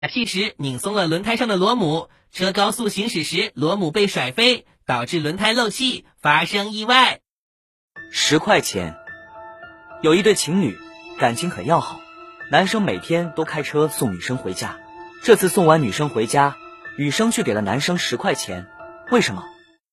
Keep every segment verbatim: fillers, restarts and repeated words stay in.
P 时拧松了轮胎上的螺母，车高速行驶时螺母被甩飞，导致轮胎漏气，发生意外。 十块钱。有一对情侣，感情很要好，男生每天都开车送女生回家。这次送完女生回家，女生却给了男生十块钱，为什么？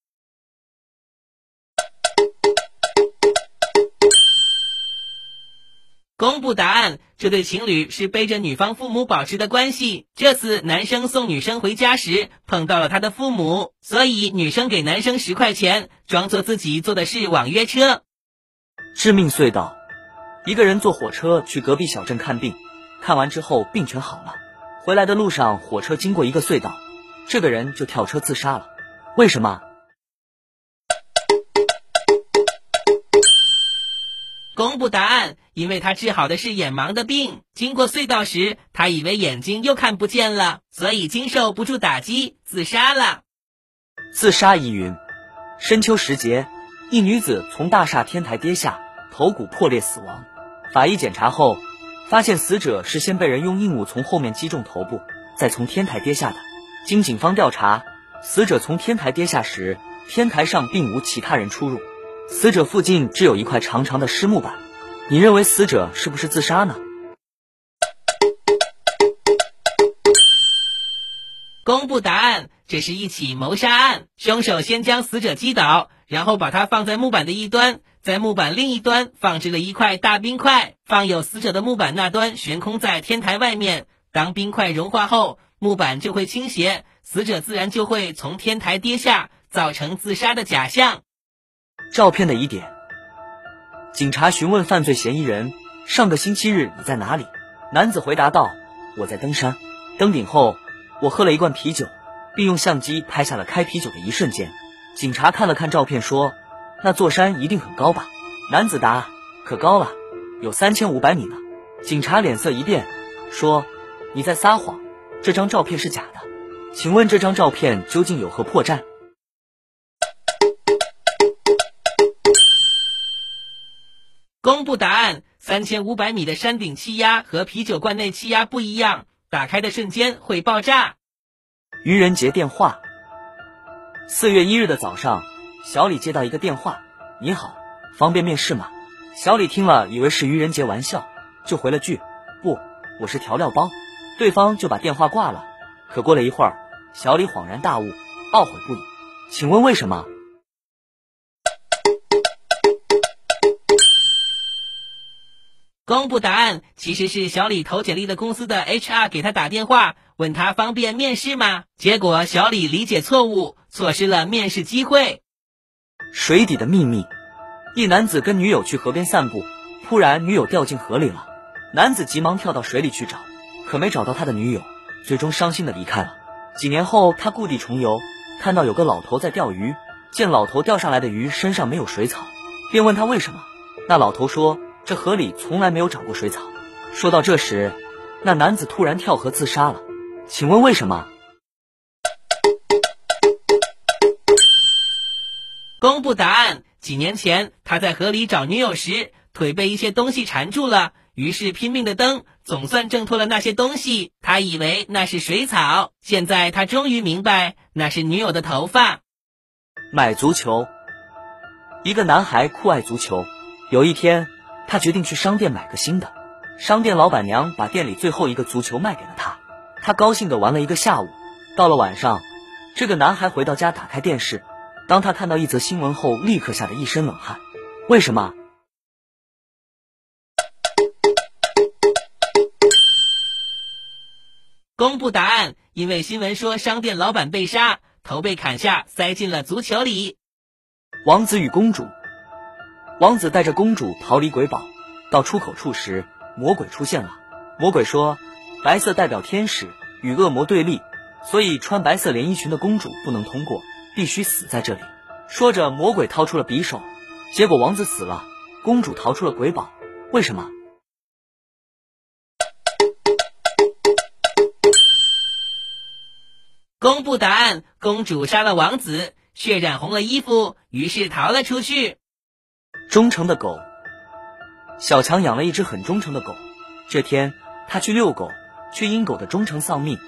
公布答案，这对情侣是背着女方父母保持的关系。这次男生送女生回家时碰到了他的父母，所以女生给男生十块钱，装作自己坐的是网约车。 致命隧道。一个人坐火车去隔壁小镇看病，看完之后病全好了，回来的路上火车经过一个隧道，这个人就跳车自杀了，为什么？ 公布答案，因为他治好的是眼盲的病，经过隧道时，他以为眼睛又看不见了，所以经受不住打击，自杀了。 自杀疑云。深秋时节，一女子从大厦天台跌下，头骨破裂死亡。法医检查后，发现死者是先被人用硬物从后面击中头部，再从天台跌下的。经警方调查，死者从天台跌下时，天台上并无其他人出入。死者附近只有一块长长的湿木板，你认为死者是不是自杀呢？ 公布答案，这是一起谋杀案，凶手先将死者击倒，然后把他放在木板的一端，在木板另一端放置了一块大冰块，放有死者的木板那端悬空在天台外面，当冰块融化后，木板就会倾斜，死者自然就会从天台跌下，造成自杀的假象。 照片的疑点。警察询问犯罪嫌疑人，上个星期日你在哪里？男子回答道，我在登山，登顶后我喝了一罐啤酒，并用相机拍下了开啤酒的一瞬间。警察看了看照片说，那座山一定很高吧？男子答，可高了，有三千五百米呢。警察脸色一变，说，你在撒谎，这张照片是假的，请问这张照片究竟有何破绽？ 公布答案，三千五百米的山顶气压和啤酒罐内气压不一样，打开的瞬间会爆炸。 愚人节电话。四月一日的早上，小李接到一个电话，你好，方便面试吗？小李听了以为是愚人节玩笑，就回了句，不，我是调料包。对方就把电话挂了。可过了一会儿，小李恍然大悟，懊悔不已，请问为什么？ 公布答案，其实是小李投简历的公司的 H R 给他打电话，问他方便面试吗？结果小李理解错误，错失了面试机会。 水底的秘密。一男子跟女友去河边散步，突然女友掉进河里了，男子急忙跳到水里去找，可没找到他的女友，最终伤心的离开了。几年后，他故地重游，看到有个老头在钓鱼，见老头钓上来的鱼身上没有水草，便问他为什么。那老头说，这河里从来没有长过水草。说到这时，那男子突然跳河自杀了，请问为什么？ 公布答案，几年前他在河里找女友时，腿被一些东西缠住了，于是拼命的蹬，总算挣脱了那些东西，他以为那是水草，现在他终于明白那是女友的头发。 买足球。一个男孩酷爱足球，有一天他决定去商店买个新的，商店老板娘把店里最后一个足球卖给了他，他高兴地玩了一个下午。到了晚上，这个男孩回到家打开电视，当他看到一则新闻后，立刻吓得一身冷汗。为什么？ 公布答案，因为新闻说商店老板被杀，头被砍下，塞进了足球里。 王子与公主。王子带着公主逃离鬼堡，到出口处时，魔鬼出现了。魔鬼说，白色代表天使，与恶魔对立，所以穿白色连衣裙的公主不能通过，必须死在这里。说着，魔鬼掏出了匕首，结果王子死了，公主逃出了鬼堡。为什么？ 公布答案，公主杀了王子，血染红了衣服，于是逃了出去。 忠诚的狗。小强养了一只很忠诚的狗，这天他去遛狗， 却因狗的忠诚丧命，